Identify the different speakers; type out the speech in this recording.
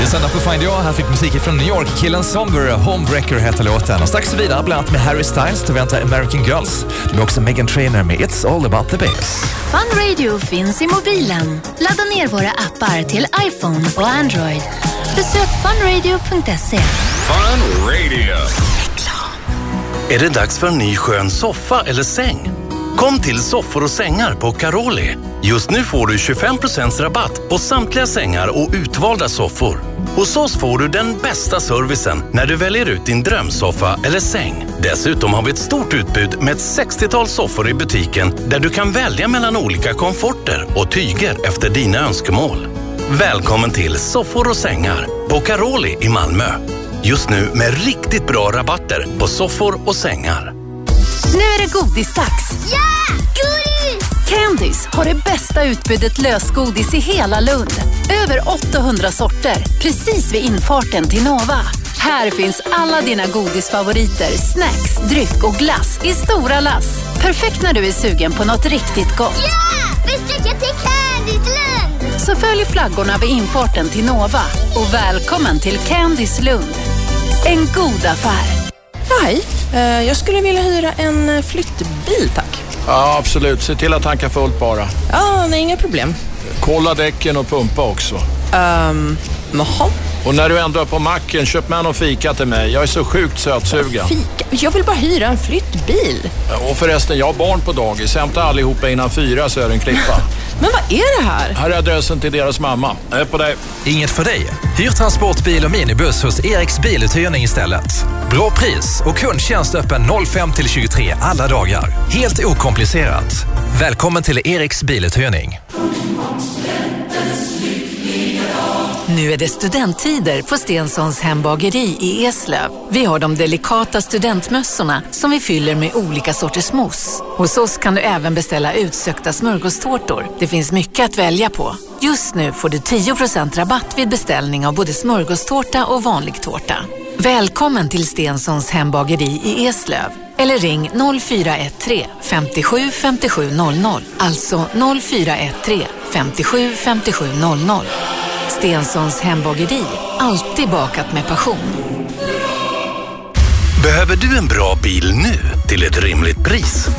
Speaker 1: Söndag på Find You. Här fick musik från New York. Killen Somber, Homebreaker heter låten. Och strax vidare bland annat med Harry Styles till vänta American Girls. Det är också Meghan Trainor med It's All About the Bass.
Speaker 2: Fun Radio finns i mobilen. Ladda ner våra appar till iPhone och Android. Besök funradio.se.
Speaker 3: Fun Radio.
Speaker 4: Är det dags för en ny skön soffa eller säng? Kom till Soffor och sängar på Caroli. Just nu får du 25% rabatt på samtliga sängar och utvalda soffor. Hos oss får du den bästa servicen när du väljer ut din drömsoffa eller säng. Dessutom har vi ett stort utbud med ett 60-tal soffor i butiken där du kan välja mellan olika komforter och tyger efter dina önskemål. Välkommen till Soffor och sängar på Caroli i Malmö. Just nu med riktigt bra rabatter på soffor och sängar.
Speaker 5: Nu är det godisdags!
Speaker 2: Ja! Godis!
Speaker 5: Candice har det bästa utbudet lösgodis i hela Lund. Över 800 sorter, precis vid infarten till Nova. Här finns alla dina godisfavoriter, snacks, dryck och glass i stora lass. Perfekt när du är sugen på något riktigt gott.
Speaker 2: Ja! Vi sticker till Candice Lund!
Speaker 5: Så följ flaggorna vid infarten till Nova. Och välkommen till Candice Lund. En god affär.
Speaker 6: Hej, jag skulle vilja hyra en flyttbil, tack.
Speaker 7: Ja, absolut. Se till att tanka fullt bara.
Speaker 6: Ja, nej, inga problem.
Speaker 7: Kolla däcken och pumpa också.
Speaker 6: Jaha.
Speaker 7: Och när du ändå är på macken, köp med någon fika till mig. Jag är så sjukt sötsugen.
Speaker 6: Fika? Jag vill bara hyra en flyttbil.
Speaker 7: Och förresten, jag har barn på dagis. Hämta allihopa innan 4 så är det en klippa.
Speaker 6: Men vad är det här?
Speaker 7: Här är adressen till deras mamma. Jag är på dig.
Speaker 1: Inget för dig. Hyr transportbil och minibuss hos Eriks biluthyrning istället. Bra pris och kundtjänst öppen 05-23 alla dagar. Helt okomplicerat. Välkommen till Eriks biluthyrning.
Speaker 5: Nu är det studenttider på Stensons hembageri i Eslöv. Vi har de delikata studentmössorna som vi fyller med olika sorters mousse. Hos oss kan du även beställa utsökta smörgåstårtor. Det finns mycket att välja på. Just nu får du 10% rabatt vid beställning av både smörgåstårta och vanlig tårta. Välkommen till Stensons hembageri i Eslöv. Eller ring 0413 57 57 00. Alltså 0413 57 57 00. Stensons hembageri, alltid bakat med passion.
Speaker 4: Behöver du en bra bil nu till ett rimligt pris?